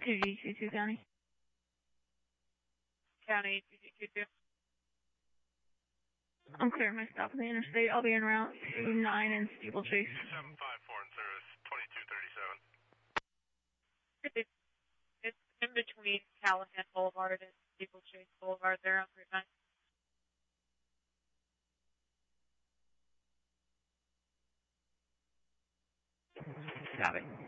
2G22 County. County 2G22. I'm clearing my stop on the interstate. I'll be en route to 9 and Steeplechase. 2754 and service 2237. It's in between Callahan Boulevard and Steeplechase Boulevard there on Route 9. Got it.